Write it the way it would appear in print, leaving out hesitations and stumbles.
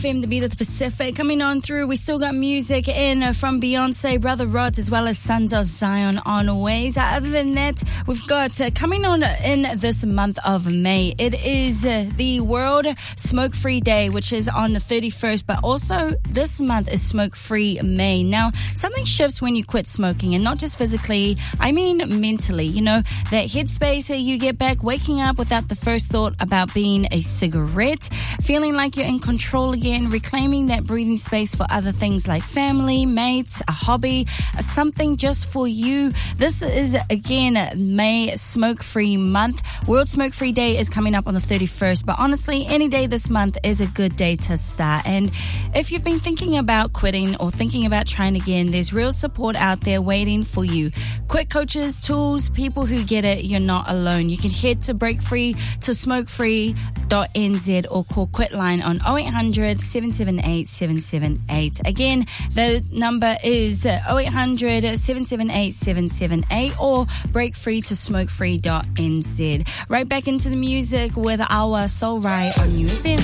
FM, the beat of the Pacific, coming on through. We still got music in from Beyonce, Brother Rods, as well as Sons of Zion on ways. Other than that, we've got coming on in this month of May. It is the World Smoke-Free Day, which is on the 31st, but also this month is Smoke-Free May. Now, something shifts when you quit smoking, and not just physically, I mean mentally. You know, that headspace you get back, waking up without the first thought about being a cigarette, feeling like you're in control again, reclaiming that breathing space for other things like family, mates, a hobby, something just for you. This is, again, May Smoke-Free Month. World Smoke-Free Day is coming up on the 31st, but honestly, any day this month is a good day to start. And if you've been thinking about quitting or thinking about trying again, there's real support out there waiting for you. Quit coaches, tools, people who get it, you're not alone. You can head to breakfree to smokefree.nz or call Quitline on 0800 778 778. Again, the number is 0800 778 778 or breakfree to smokefree.nz. Right back into the music with our Soul Ride on UFM.